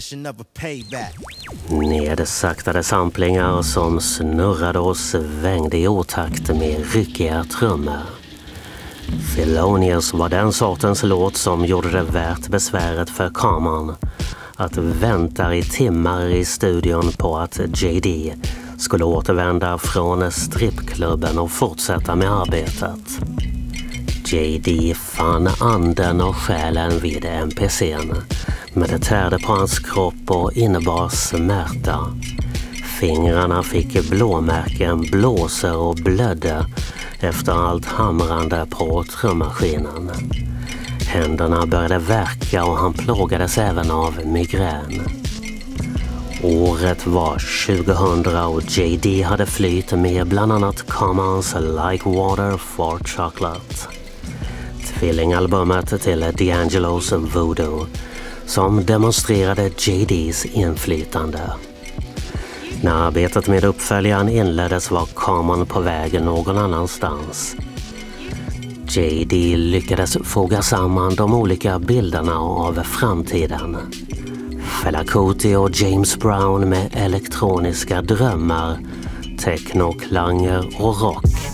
possession of a payback. Nedsaktade samplingar som snurrade och svängde i otakt med ryckiga trummor. Thelonious var den sortens låt som gjorde det värt besväret för Carman att vänta i timmar i studion på att JD skulle återvända från strippklubben och fortsätta med arbetet. JD fann anden och själen vid NPC:n, men det tärde på hans kropp och innebar smärta. Fingrarna fick blåmärken, blåsor och blödde efter allt hamrande på trummaskinen. Händerna började värka och han plågades även av migrän. Året var 2000 och JD hade flytt med bland annat Carmans Like Water for Chocolate, tvillingalbumet till D'Angelos Voodoo, som demonstrerade JDs inflytande. När arbetet med uppföljaren inleddes var Carman på väg någon annanstans. JD lyckades foga samman de olika bilderna av framtiden. Fela Kuti och James Brown med elektroniska drömmar, technoklanger och rock.